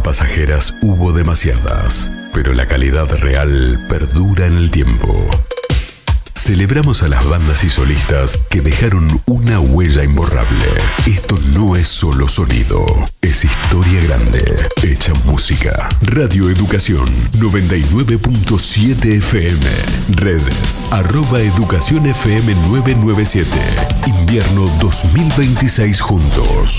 pasajeras hubo demasiadas, pero la calidad real perdura en el tiempo. Celebramos a las bandas y solistas que dejaron una huella imborrable. Esto no es solo sonido, es historia grande, hecha música. Radio Educación 99.7 FM. Redes @educacionfm997. Invierno 2026 juntos.